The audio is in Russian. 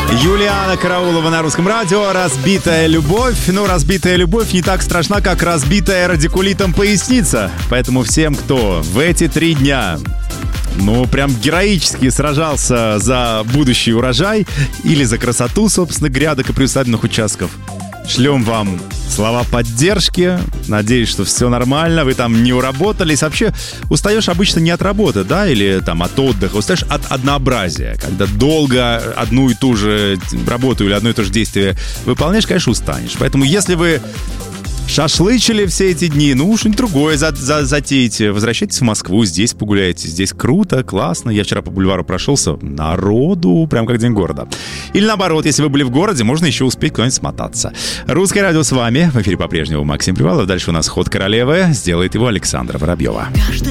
Юлиана Караулова на Русском радио. «Разбитая любовь». Ну, разбитая любовь не так страшна, как разбитая радикулитом поясница. Поэтому всем, кто в эти 3 дня, ну, прям героически сражался за будущий урожай или за красоту, собственно, грядок и приусадебных участков, шлем вам слова поддержки. Надеюсь, что все нормально, вы там не уработались. Вообще, устаешь обычно не от работы, да, или там от отдыха, устаешь от однообразия. Когда долго одну и ту же работу или одно и то же действие выполняешь, конечно, устанешь. Поэтому, если вы шашлычили все эти дни, ну, что-нибудь другое затеете. Возвращайтесь в Москву, здесь погуляйте. Здесь круто, классно. Я вчера по бульвару прошелся, народу, прям как день города. Или наоборот, если вы были в городе, можно еще успеть куда-нибудь смотаться. Русское радио с вами. В эфире по-прежнему Максим Привалов. Дальше у нас «Ход королевы». Сделает его Александра Воробьева.